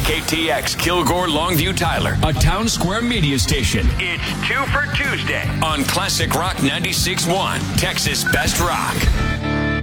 KKTX Kilgore Longview Tyler, a Town Square media station. It's 2 for Tuesday On Classic Rock 96.1, Texas Best Rock.